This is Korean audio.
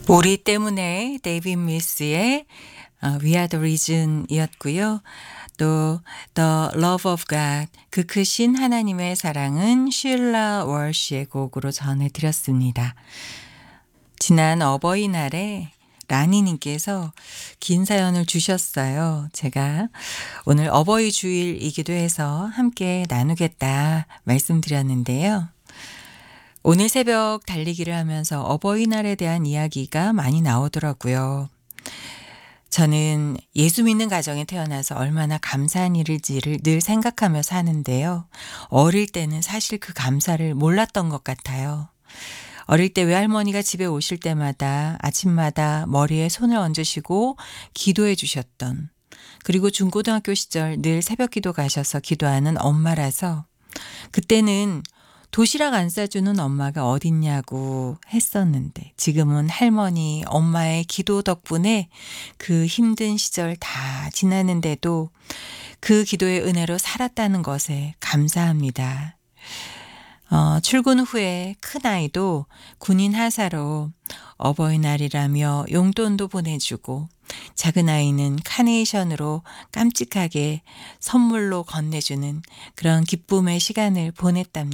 우리 때문에 데이빗 밀스의 We Are the Reason 이었고요. 또 The Love of God 그 크신 하나님의 사랑은 쉴라 월시의 곡으로 전해드렸습니다. 지난 어버이날에 라니님께서 긴 사연을 주셨어요. 제가 오늘 어버이 주일이기도 해서 함께 나누겠다 말씀드렸는데요. 오늘 새벽 달리기를 하면서 어버이날에 대한 이야기가 많이 나오더라고요. 저는 예수 믿는 가정에 태어나서 얼마나 감사한 일일지를 늘 생각하며 사는데요. 어릴 때는 사실 그 감사를 몰랐던 것 같아요. 어릴 때 외할머니가 집에 오실 때마다 아침마다 머리에 손을 얹으시고 기도해 주셨던, 그리고 중고등학교 시절 늘 새벽 기도 가셔서 기도하는 엄마라서 그때는 도시락 안 싸주는 엄마가 어딨냐고 했었는데, 지금은 할머니, 엄마의 기도 덕분에 그 힘든 시절 다 지났는데도 그 기도의 은혜로 살았다는 것에 감사합니다. 출근 후에 큰아이도 군인 하사로 어버이날이라며 용돈도 보내주고, 작은아이는 카네이션으로 깜찍하게 선물로 건네주는 그런 기쁨의 시간을 보냈답니다.